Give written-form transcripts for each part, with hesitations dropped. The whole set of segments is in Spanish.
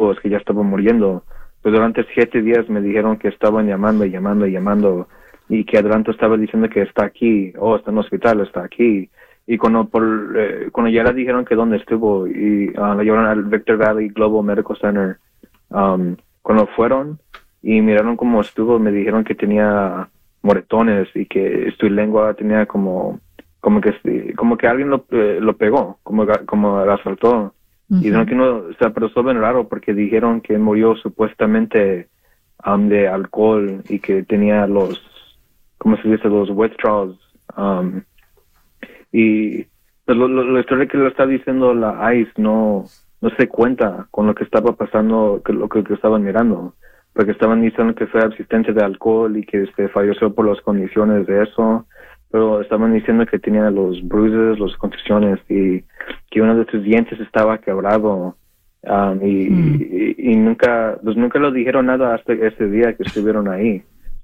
amigos que ya estaban muriendo. Pues durante 7 días me dijeron que estaban llamando y que Adelanto estaba diciendo que está aquí, está en el hospital, está aquí. Y cuando ya le dijeron que dónde estuvo y la llevaron al Victor Valley Global Medical Center, cuando fueron y miraron cómo estuvo, me dijeron que tenía moretones y que su lengua tenía como que alguien lo pegó, como lo asaltó. Uh-huh. Y pero estuvo bien raro porque dijeron que murió supuestamente de alcohol y que tenía los withdrawals. Y pues la historia que lo está diciendo la ICE no se cuenta con lo que estaba pasando, lo que estaban mirando, porque estaban diciendo que fue asistencia de alcohol y que falleció por las condiciones de eso, pero estaban diciendo que tenía los bruises, las contusiones y que uno de sus dientes estaba quebrado. Y nunca lo dijeron nada hasta ese día que estuvieron ahí.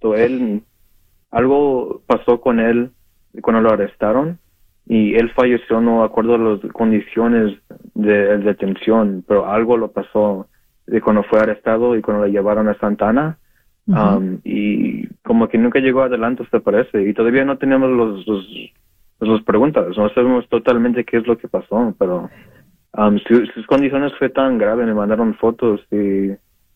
Algo pasó con él cuando lo arrestaron y él falleció, no acuerdo las condiciones de detención, pero algo lo pasó de cuando fue arrestado y cuando lo llevaron a Santa Ana. Uh-huh. Y como que nunca llegó adelante, se parece, y todavía no tenemos las preguntas, no sabemos totalmente qué es lo que pasó, pero sus condiciones fue tan grave, me mandaron fotos y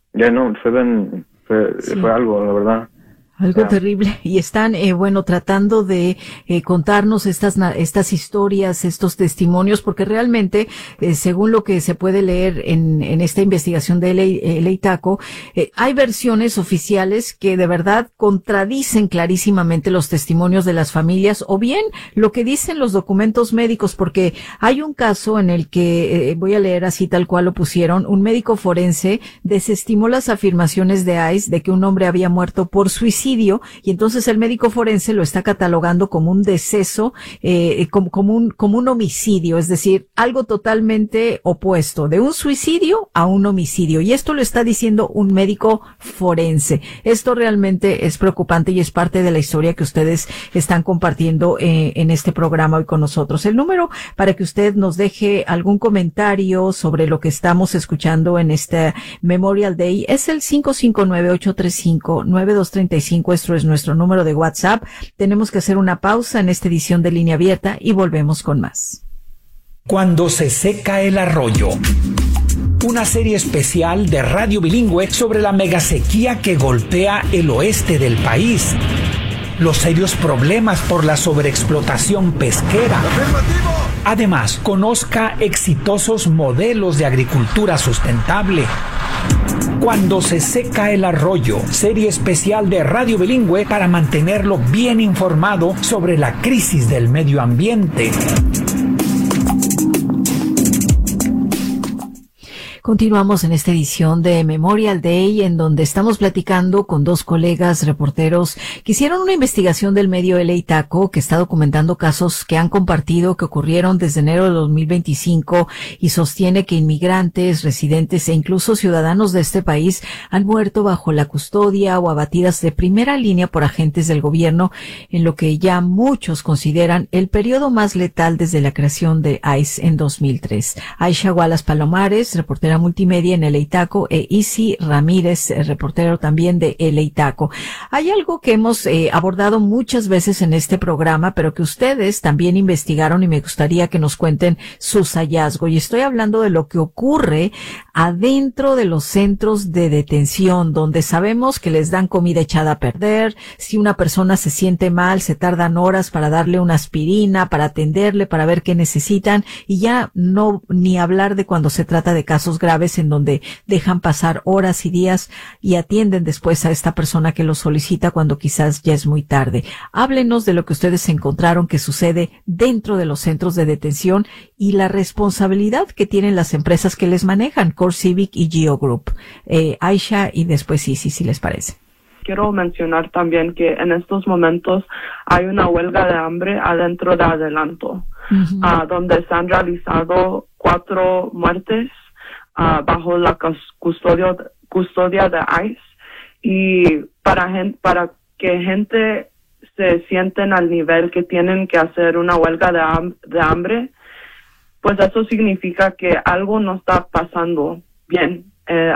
fue algo, la verdad. Algo terrible. Y están, tratando de contarnos estas historias, estos testimonios, porque realmente, según lo que se puede leer en esta investigación de LA TACO, hay versiones oficiales que de verdad contradicen clarísimamente los testimonios de las familias o bien lo que dicen los documentos médicos, porque hay un caso en el que, voy a leer así tal cual lo pusieron, un médico forense desestimó las afirmaciones de ICE de que un hombre había muerto por suicidio. Y entonces el médico forense lo está catalogando como un deceso, como un homicidio, es decir, algo totalmente opuesto, de un suicidio a un homicidio. Y esto lo está diciendo un médico forense. Esto realmente es preocupante y es parte de la historia que ustedes están compartiendo en este programa hoy con nosotros. El número para que usted nos deje algún comentario sobre lo que estamos escuchando en este Memorial Day es el 559-835-9235. Esto es nuestro número de WhatsApp. Tenemos que hacer una pausa en esta edición de Línea Abierta y volvemos con más. Cuando se seca el arroyo. Una serie especial de Radio Bilingüe sobre la megasequía que golpea el oeste del país. Los serios problemas por la sobreexplotación pesquera. ¡Afirmativo! Además, conozca exitosos modelos de agricultura sustentable. Cuando se seca el arroyo, serie especial de Radio Bilingüe para mantenerlo bien informado sobre la crisis del medio ambiente. Continuamos en esta edición de Memorial Day, en donde estamos platicando con dos colegas reporteros que hicieron una investigación del medio LA TACO, que está documentando casos que han compartido que ocurrieron desde enero de 2025 y sostiene que inmigrantes, residentes e incluso ciudadanos de este país han muerto bajo la custodia o abatidas de primera línea por agentes del gobierno, en lo que ya muchos consideran el periodo más letal desde la creación de ICE en 2003. Aisha Wallace Palomares, reportera multimedia en LA TACO, e Isi Ramírez, reportero también de LA TACO. Hay algo que hemos abordado muchas veces en este programa, pero que ustedes también investigaron y me gustaría que nos cuenten sus hallazgos. Y estoy hablando de lo que ocurre adentro de los centros de detención, donde sabemos que les dan comida echada a perder. Si una persona se siente mal, se tardan horas para darle una aspirina, para atenderle, para ver qué necesitan, y ya no ni hablar de cuando se trata de casos graves en donde dejan pasar horas y días y atienden después a esta persona que lo solicita cuando quizás ya es muy tarde. Háblenos de lo que ustedes encontraron que sucede dentro de los centros de detención y la responsabilidad que tienen las empresas que les manejan, CoreCivic y Geo Group. Aisha y después Isi, si les parece. Quiero mencionar también que en estos momentos hay una huelga de hambre adentro de Adelanto, donde se han realizado 4 muertes bajo la custodia de ICE, y para que gente se sienten al nivel que tienen que hacer una huelga de hambre, pues eso significa que algo no está pasando bien